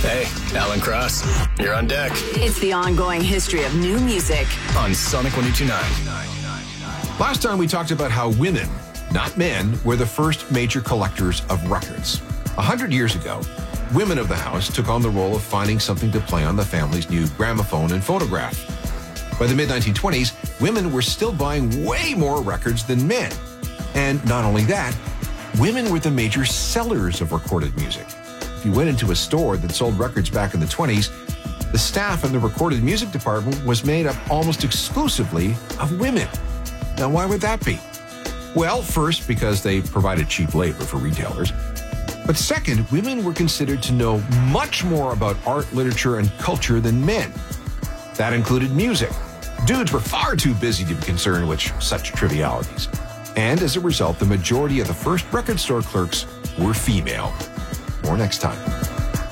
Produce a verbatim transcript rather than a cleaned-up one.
Hey, Alan Cross, you're on deck. It's the ongoing history of new music on Sonic one oh two point nine. Last time we talked about how women, not men, were the first major collectors of records. A hundred years ago, women of the house took on the role of finding something to play on the family's new gramophone and phonograph. By the mid nineteen twenties, women were still buying way more records than men. And not only that, women were the major sellers of recorded music. If you went into a store that sold records back in the twenties, the staff in the recorded music department was made up almost exclusively of women. Now, why would that be? Well, first, because they provided cheap labor for retailers. But second, women were considered to know much more about art, literature, and culture than men. That included music. Dudes were far too busy to be concerned with such trivialities. And as a result, the majority of the first record store clerks were female. More next time.